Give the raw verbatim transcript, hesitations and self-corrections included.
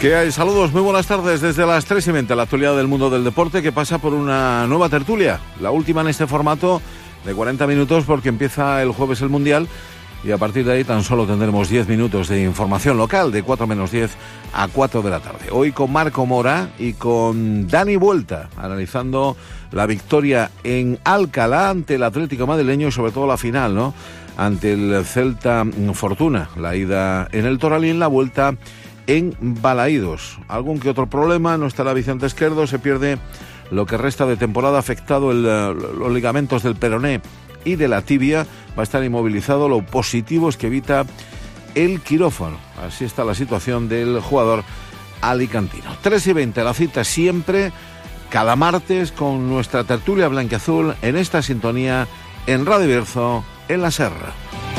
¿Qué hay? Saludos, muy buenas tardes desde las tres y veinte, la actualidad del mundo del deporte que pasa por una nueva tertulia, la última en este formato de cuarenta minutos porque empieza el jueves el Mundial y a partir de ahí tan solo tendremos diez minutos de información local de cuatro menos diez a cuatro de la tarde. Hoy con Marco Mora y con Dani Vuelta, analizando la victoria en Alcalá ante el Atlético madrileño y sobre todo la final, ¿no? Ante el Celta Fortuna, la ida en el Toralín, la vuelta en Balaídos. Algún que otro problema, no estará Vicente Esquerdo, se pierde lo que resta de temporada, afectado el, los ligamentos del peroné y de la tibia, va a estar inmovilizado. Lo positivo es que evita el quirófano. Así está la situación del jugador alicantino. tres y veinte, la cita siempre, cada martes, con nuestra tertulia blanquiazul en esta sintonía en Radio Bierzo, en La Serra.